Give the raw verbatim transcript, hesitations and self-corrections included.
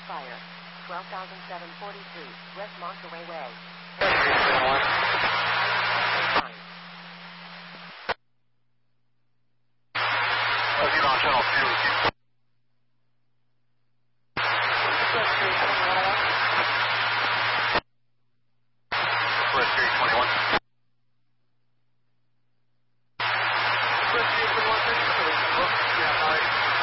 fire. twelve thousand seven forty-three, West Monterey Way. Channel two. Three twenty-one.